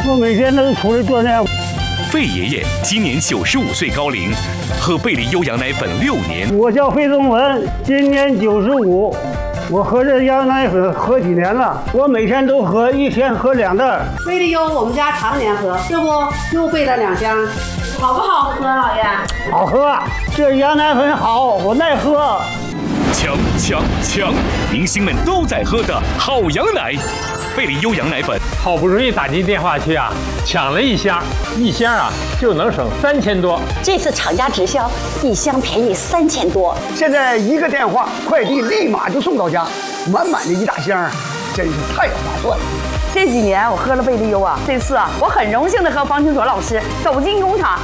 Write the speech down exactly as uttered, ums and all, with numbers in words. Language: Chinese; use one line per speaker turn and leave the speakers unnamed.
我每天都出来锻炼。
费爷爷今年九十五岁高龄，喝贝利优羊奶粉六年。
我叫费宗文，今年九十五。我喝这羊奶粉喝几年了，我每天都喝，一天喝两袋。
贝利优我们家常年喝，这不又备了两箱，好不好喝，老爷？
好喝，这羊奶粉好，我耐喝。
强强强！明星们都在喝的好羊奶，贝利优羊奶粉。
好不容易打进电话去啊，抢了一箱，一箱啊就能省三千多。
这次厂家直销，一箱便宜三千多。
现在一个电话，快递立马就送到家，满满的一大箱，真是太划算了。
这几年我喝了贝利优啊，这次啊我很荣幸的和方清楚老师走进工厂。